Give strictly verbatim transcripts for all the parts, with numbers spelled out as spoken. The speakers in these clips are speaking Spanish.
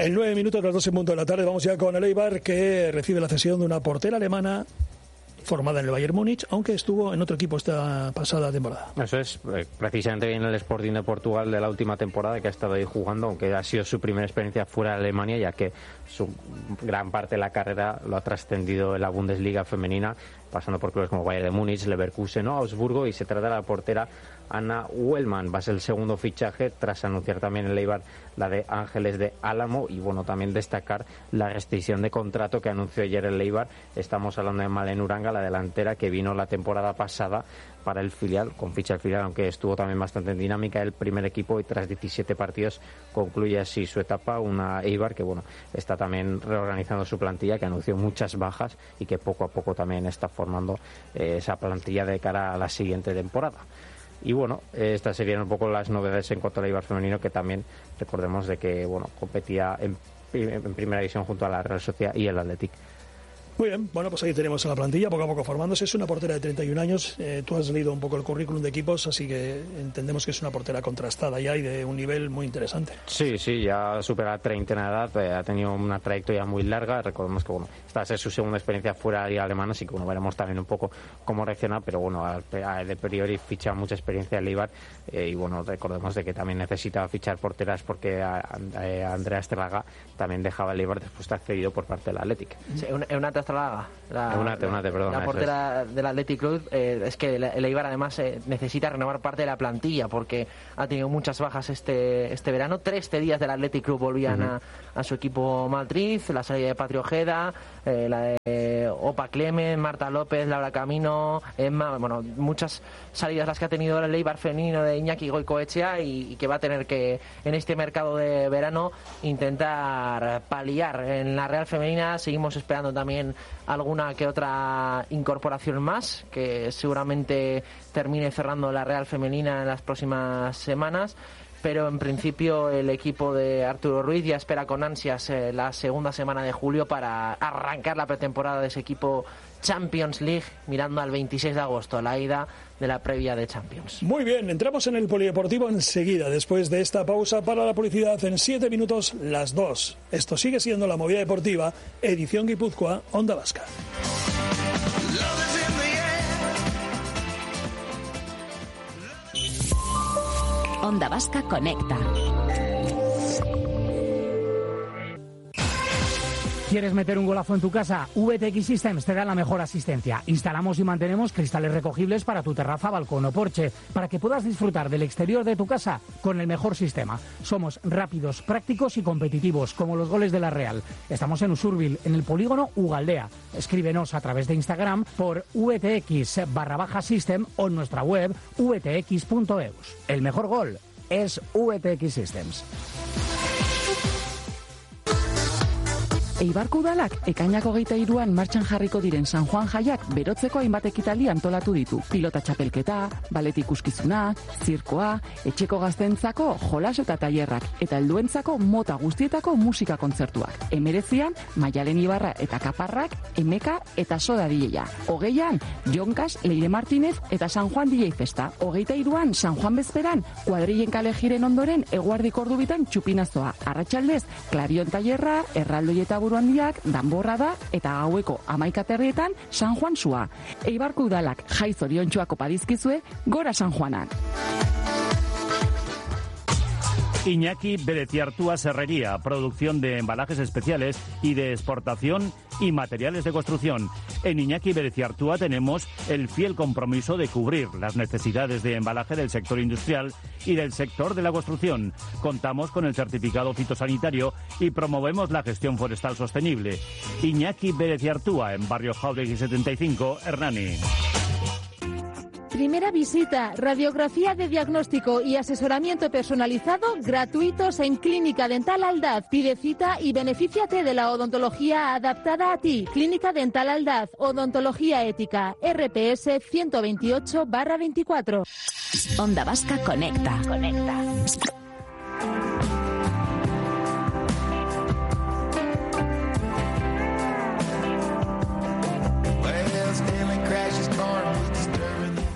En nueve minutos, las dos en punto de la tarde, vamos ya con el Eibar, que recibe la cesión de una portera alemana formada en el Bayern Múnich, aunque estuvo en otro equipo esta pasada temporada. Eso es, precisamente viene el Sporting de Portugal de la última temporada, que ha estado ahí jugando, aunque ha sido su primera experiencia fuera de Alemania, ya que su gran parte de la carrera lo ha trascendido en la Bundesliga femenina, pasando por clubes como Bayern de Múnich, Leverkusen o Augsburgo, y se trata de la portera Anna Ullmann. Va a ser el segundo fichaje tras anunciar también el Eibar la de Ángeles de Álamo, y bueno, también destacar la rescisión de contrato que anunció ayer el Eibar. Estamos hablando de Malen Uranga, la delantera que vino la temporada pasada para el filial, con ficha del filial, aunque estuvo también bastante en dinámica el primer equipo, y tras diecisiete partidos concluye así su etapa. Una Eibar que bueno, está también reorganizando su plantilla, que anunció muchas bajas y que poco a poco también está formando eh, esa plantilla de cara a la siguiente temporada. Y bueno, estas serían un poco las novedades en cuanto al Eibar femenino, que también recordemos de que bueno, competía en, en primera división junto a la Real Sociedad y el Athletic. Muy bien, bueno, pues ahí tenemos a la plantilla, poco a poco formándose. Es una portera de treinta y un años, eh, tú has leído un poco el currículum de equipos, así que entendemos que es una portera contrastada ya y de un nivel muy interesante. Sí, sí, ya supera la treintena de edad, eh, ha tenido una trayectoria muy larga. Recordemos que bueno, esta va a ser su segunda experiencia fuera de la liga alemana, así que bueno, veremos también un poco cómo reacciona, pero bueno, a, a, de priori ficha mucha experiencia el Eibar, eh, y bueno, recordemos de que también necesitaba fichar porteras, porque a, a, a Andrea Estrelaga también dejaba el Eibar después de estar cedido por parte del Athletic. Sí, una, una Estrelaga, la, Eunate, Eunate, perdona, la portera es. del Athletic Club, eh, es que el Eibar además eh, necesita renovar parte de la plantilla, porque ha tenido muchas bajas este este verano. Tres cedidas del Athletic Club volvían uh-huh. a, a su equipo matriz: la salida de Patri Ojeda, eh, la de eh, Opa Clemen, Marta López, Laura Camino, Emma, bueno, muchas salidas las que ha tenido el Eibar femenino de Iñaki Goicoechea, y, y que va a tener que en este mercado de verano intentar paliar. En la Real femenina seguimos esperando también alguna que otra incorporación más, que seguramente termine cerrando la Real femenina en las próximas semanas, pero en principio el equipo de Arturo Ruiz ya espera con ansias eh, la segunda semana de julio para arrancar la pretemporada de ese equipo Champions League, mirando al veintiséis de agosto, la ida de la previa de Champions. Muy bien, entramos en el polideportivo enseguida, después de esta pausa para la publicidad. En siete minutos, las dos. Esto sigue siendo la Movida Deportiva, edición Guipúzcoa, Onda Vasca. Onda Vasca conecta. ¿Quieres meter un golazo en tu casa? V T X Systems te da la mejor asistencia. Instalamos y mantenemos cristales recogibles para tu terraza, balcón o porche, para que puedas disfrutar del exterior de tu casa con el mejor sistema. Somos rápidos, prácticos y competitivos, como los goles de la Real. Estamos en Usurbil, en el polígono Ugaldea. Escríbenos a través de Instagram por vtx barra baja system o en nuestra web v t x punto e u s. El mejor gol es V T X Systems. Eibarko udalak ekainak hogeita hiruan martxan jarriko diren San Juan jaiak berotzeko hainbat ekitaldi antolatu ditu. Pilota txapelketa, balet ikuskizuna, zirkoa, etxeko gaztentzako jolas eta tailerrak, eta helduentzako mota guztietako musika kontzertuak. Hemeretzian, Maialen Ibarra eta Kaparrak, Emeka eta Soda D J-a. Hogeian, Jonkas, Leire Martinez eta San Juan D J Festa. Hogeita hiruan, San Juan bezperan, kuadrillen kale jiren ondoren eguardik ordubitan txupinazoa. Arratsaldez, Klarion tailerra, erraldoi eta buru handiak, danborra da, eta gaueko hamaika terrietan San Juan sua. Eibarko udalak jai zoriontsuak opa dizkizue, gora San Juanak. Iñaki Bereciartúa Serrería, producción de embalajes especiales y de exportación y materiales de construcción. En Iñaki Bereciartúa tenemos el fiel compromiso de cubrir las necesidades de embalaje del sector industrial y del sector de la construcción. Contamos con el certificado fitosanitario y promovemos la gestión forestal sostenible. Iñaki Bereciartúa, en Barrio Jáuregui setenta y cinco, Hernani. Primera visita, radiografía de diagnóstico y asesoramiento personalizado gratuitos en Clínica Dental Aldaz. Pide cita y benefíciate de la odontología adaptada a ti. Clínica Dental Aldaz, odontología ética, R P S ciento veintiocho barra veinticuatro. Onda Vasca conecta. Conecta.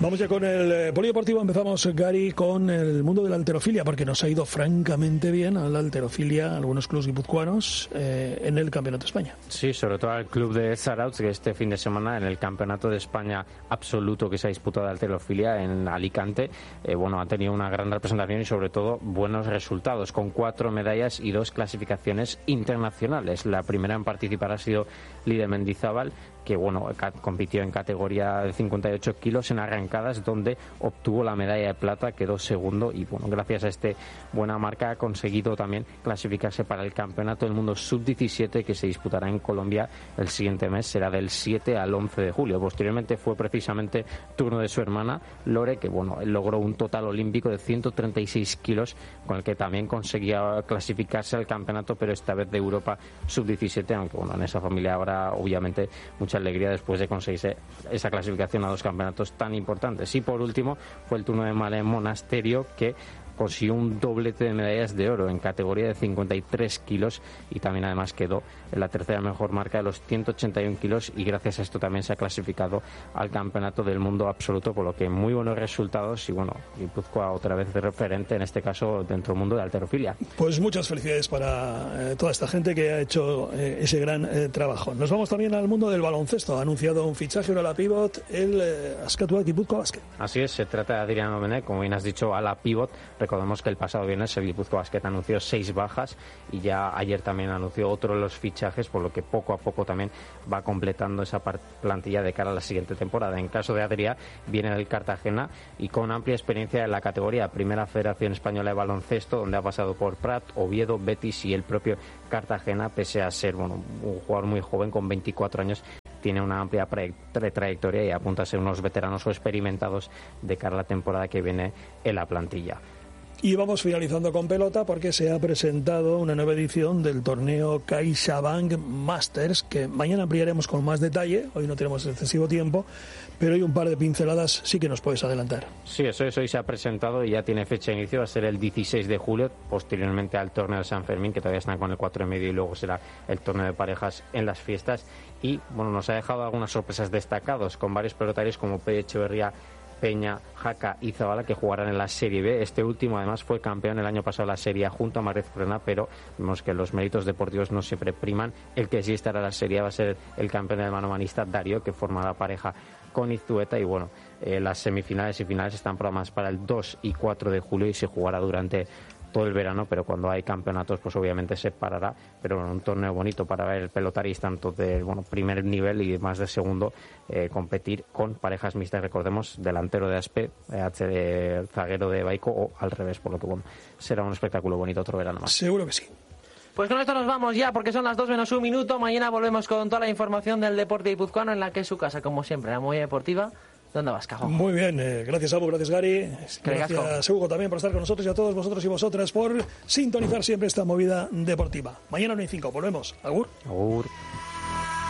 Vamos ya con el eh, polideportivo. Empezamos, Gary, con el mundo de la halterofilia, porque nos ha ido francamente bien a la halterofilia, a algunos clubes guipuzcoanos, eh, en el Campeonato de España. Sí, sobre todo al club de Zarautz, que este fin de semana en el Campeonato de España absoluto que se ha disputado de halterofilia en Alicante, eh, bueno, ha tenido una gran representación y sobre todo buenos resultados, con cuatro medallas y dos clasificaciones internacionales. La primera en participar ha sido Lide Mendizábal, que bueno, compitió en categoría de cincuenta y ocho kilos en arrancadas, donde obtuvo la medalla de plata, quedó segundo y bueno, gracias a esta buena marca ha conseguido también clasificarse para el Campeonato del Mundo sub diecisiete, que se disputará en Colombia el siguiente mes, será del siete al once de julio. Posteriormente fue precisamente turno de su hermana Lore, que bueno, logró un total olímpico de ciento treinta y seis kilos, con el que también conseguía clasificarse al campeonato, pero esta vez de Europa sub diecisiete, aunque bueno, en esa familia habrá obviamente mucha alegría después de conseguirse esa clasificación a dos campeonatos tan importantes. Y por último fue el turno de Male Monasterio, que consiguió un doblete de medallas de oro en categoría de cincuenta y tres kilos y también además quedó en la tercera mejor marca de los ciento ochenta y uno kilos, y gracias a esto también se ha clasificado al Campeonato del Mundo absoluto, por lo que muy buenos resultados y bueno, Guipúzcoa otra vez de referente en este caso dentro del mundo de halterofilia. Pues muchas felicidades para eh, toda esta gente que ha hecho eh, ese gran eh, trabajo. Nos vamos también al mundo del baloncesto. Ha anunciado un fichaje, una ala pivot, el eh, Askatuak Guipúzcoa Basket. Así es, se trata de Adrián Omené, como bien has dicho, ala pivot. Recordemos que el pasado viernes el Guipúzcoa Basket anunció seis bajas y ya ayer también anunció otro de los fichajes, por lo que poco a poco también va completando esa plantilla de cara a la siguiente temporada. En caso de Adrián, viene del Cartagena y con amplia experiencia en la categoría Primera Federación Española de Baloncesto, donde ha pasado por Prat, Oviedo, Betis y el propio Cartagena, pese a ser bueno, un jugador muy joven con veinticuatro años. Tiene una amplia trayectoria y apunta a ser unos veteranos o experimentados de cara a la temporada que viene en la plantilla. Y vamos finalizando con pelota, porque se ha presentado una nueva edición del torneo CaixaBank Masters, que mañana ampliaremos con más detalle. Hoy no tenemos excesivo tiempo, pero hay un par de pinceladas sí que nos puedes adelantar. Sí, eso es, hoy se ha presentado y ya tiene fecha de inicio, va a ser el dieciséis de julio, posteriormente al torneo de San Fermín, que todavía están con el cuatro y medio, y luego será el torneo de parejas en las fiestas. Y bueno, nos ha dejado algunas sorpresas destacados con varios pelotarios como Pérez Echeverría, Peña, Jaca y Zabala, que jugarán en la Serie B. Este último además fue campeón el año pasado de la Serie A junto a Marrez Frena, pero vemos que los méritos deportivos no siempre priman. El que sí estará en la Serie A va a ser el campeón del manomanista Darío, que forma la pareja con Izueta. Y bueno, eh, las semifinales y finales están programadas para el dos y cuatro de julio y se jugará durante todo el verano, pero cuando hay campeonatos pues obviamente se parará, pero bueno, un torneo bonito para ver pelotaris tanto de bueno, primer nivel y más de segundo, eh, competir con parejas mixtas, recordemos, delantero de Aspe, H de zaguero de Baico o al revés, por lo que bueno, será un espectáculo bonito otro verano más. Seguro que sí. Pues con esto nos vamos ya, porque son las dos menos un minuto. Mañana volvemos con toda la información del deporte guipuzcoano, en la que es su casa, como siempre, la Movida Deportiva. ¿Dónde vas, Cajo? Muy bien, eh, gracias Abu, gracias Gary, gracias Hugo también por estar con nosotros, y a todos vosotros y vosotras por sintonizar siempre esta movida deportiva. Mañana no hay cinco, volvemos. Agur. Agur.